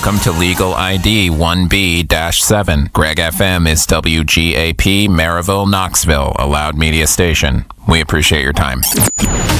Welcome to Legal ID 1B-7. Greg FM is WGAP, Maryville, Knoxville, a loud media station. We appreciate your time.